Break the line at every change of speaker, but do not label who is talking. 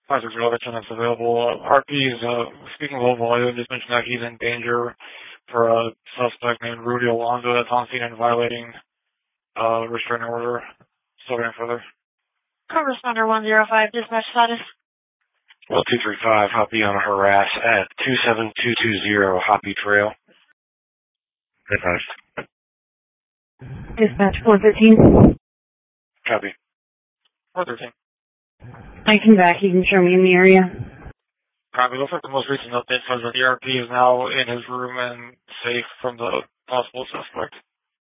Classic Relevation that's available. RP is speaking low volume, just mentioned that he's in danger for a suspect named Rudy Alonzo that's on scene and violating restraining order. Still going further.
Co-responder 105, dispatch status.
Well, 235, Hoppy on harass at 27220 Hoppy Trail. Advised.
Dispatch 413.
Copy.
413.
I can back. You can show me in the area.
Copy. Looks like the most recent update says that the RP is now in his room and safe from the possible suspect.